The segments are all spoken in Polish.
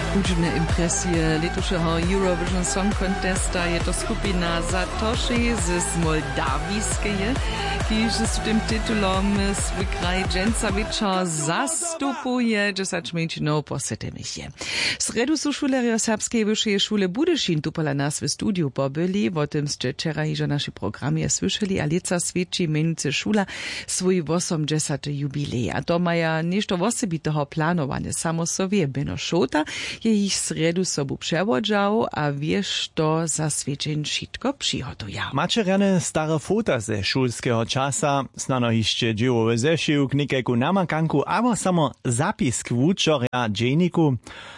Budźne impresje letušeho Eurovision Song Contesta je to skupina Satoshi z Moldawijskeje, kiż z tym tytułom swój kraj dżęcawiczo zastupuje, 10 minut po setemisie. Sredu su šulerjo Serbskiej Wyższej Szule Budyšin tu pola nas w studiu pobyli, o tym ste wczoraj iżo naši programie słyszeli, a lica świeci menice szula swój 80. jubilej. A to maja ništo osobitego planowane samo sobie, beno šota je ich sredu sobu przewodzał, a wiesz to za świeczeń wszystko przygotują. Macie stare fota ze szulskiego czasa, znano jeszcze dziełowy zeszył, knikeku namakanku, albo samo zapisk wuczorja dzienniku.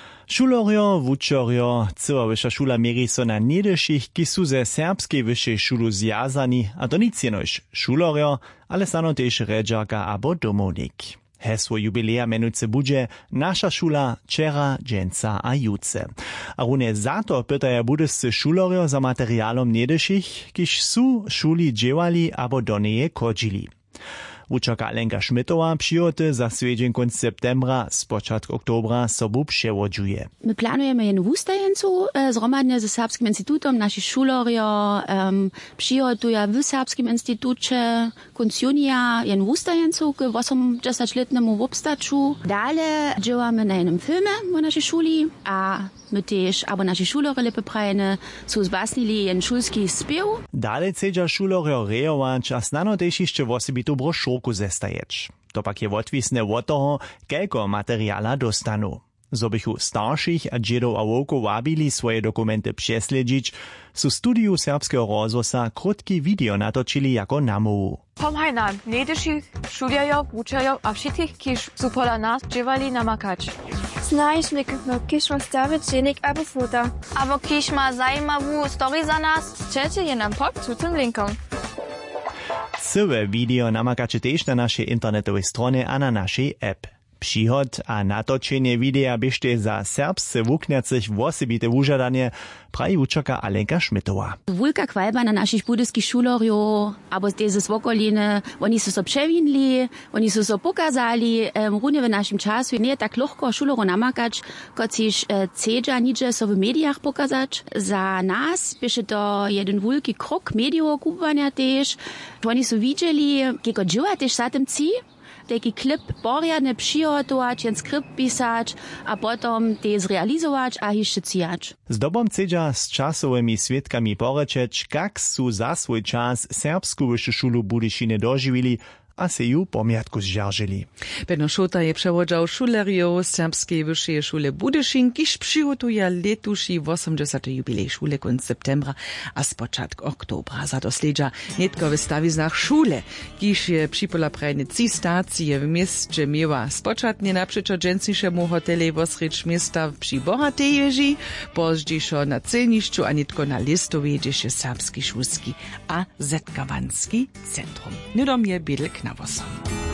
Šulorio, wučorio, cyła wyższa szula mieri so na niedeszich, ki su ze serbskiej wyższej szulu zjazani, a to nic jenoś šulorio, ale stano też redżarka abo domovnik. Hesło jubileja menujce budże nasza szula čera, dżęca a jutce. A runie za to pytaja budyscy šulorio za materialom niedeszich, kiż su szuli dziełali abo do niej kodzili. Wučerka Alenka Šmitowa přijoty za svědžen konc septembra z počátku oktobra sobu převodžuje. My plánujeme jen wustajencu zromadne ze Serbskim institutom. Naši šulorio přijotuja w Serbskim institucie konc junija jen wustajencu k 80-letnemu wobstaču. Dále działamy na jednym filmie w naszej szuli, a my też, abo naši šulori lepe prajene, su zbasnili jen šulski spiew. Dále chcedža šulorio rejovač a snano też jeszcze wosibitu brošurku zestajeć. To pak je odvisne od toho, kelko materiála dostanu. Zobychu starších a džedov a woko wabili swoje dokumenty přesledžić, su studiu serbskeho rozhosa krótki video natočili jako namovu. Pomhaj nam, nejdeších šuljerjo, wučerjo a všetkých, kiž su pola nas dževali namakać. Znaš nekako, kiž ma stavit dženik abo fota. Abo kiž ma zajímavú story za nas, čeče je nam pod tutem linkom. Całe video namakacie też na naszej internetowej stronie a na naszej app. Przychod a natočenie videa biešte za serbsce wuknjacych wosebite wužadanie, praji wučerka Alenka Šmitowa. Wulka kwalba na naszych budyskich šulorjo, abo z wokoliny, oni su so przewinli, oni su so pokazali, runie w naszym czasu nie tak ľahko šuloro namakać, kot siž cedža nidže so w mediach pokazać. Za nas bieše to jeden wulki krok medio kubania też. Oni su widzieli, kieko dživa też za tym ci, taki klip porjadne přihotować, jen skrypt pisać, a potom te zrealizować, a jeszcze cijać. Z dobom chcedža z časowymi świadkami porečeć, kak su za swój czas serbsku wyższą szulu Budyšine dożywili, a se ju pomiatku zżarżyli. Beno Šota je przewodzał šulerjo Serbskiej Wyższej Szule Budyšin, kiż przygotuje letuši 80. jubilej szule konc septembra a z początku oktobra. Za to sledža netko w stawiznach szule, kiż je připola prajne 3 stacje w mieście miała spočatnie naprzeczo dżęcniszemu hoteli wosrecz miasta przy Bohatej ježi, pozdźiszo na celnišću, a netko na listowie dzieše Serbski szulski a zetkawanski centrum. Nudom je bydlek na vosom.